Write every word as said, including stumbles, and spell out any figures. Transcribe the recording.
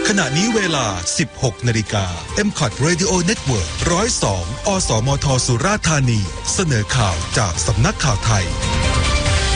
ขณะนี้เวลา สิบหกนาฬิกา เอ็ม คอท Radio Network หนึ่งศูนย์สอง อสมทสุราษฎร์ธานีเสนอข่าวจากสำนักข่าวไทย